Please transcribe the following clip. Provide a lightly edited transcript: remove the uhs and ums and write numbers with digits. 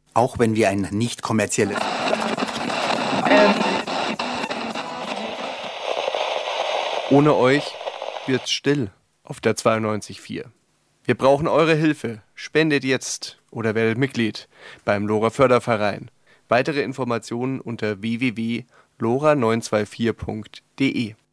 Auch wenn wir ein nicht kommerzielles... Ohne euch wird's still auf der 92.4. Wir brauchen eure Hilfe. Spendet jetzt oder werdet Mitglied beim Lora Förderverein. Weitere Informationen unter www.lora924.de.